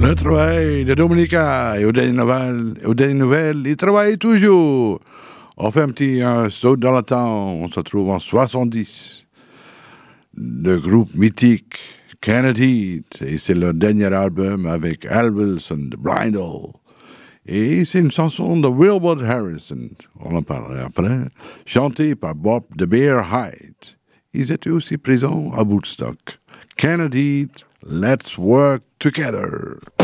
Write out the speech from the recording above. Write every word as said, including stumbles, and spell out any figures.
Le travail de Dominica et au dernier nouvelle, aux dernières nouvelles, il travaille toujours. On fait un petit un saut dans le temps, on se trouve en soixante-dix. Le groupe mythique Kennedy, et c'est leur dernier album avec Al Wilson, The Blind Hole. Et c'est une chanson de Wilbur Harrison, on en parlera après, chantée par Bob the Bear Hyde. Ils étaient aussi présents à Woodstock. Kennedy, Let's Work Together.